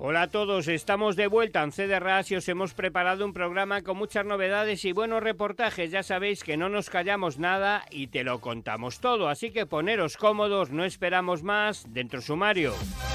Hola a todos, estamos de vuelta en CDRAS y os hemos preparado un programa con muchas novedades y buenos reportajes. Ya sabéis que no nos callamos nada y te lo contamos todo, así que poneros cómodos, no esperamos más, dentro sumario.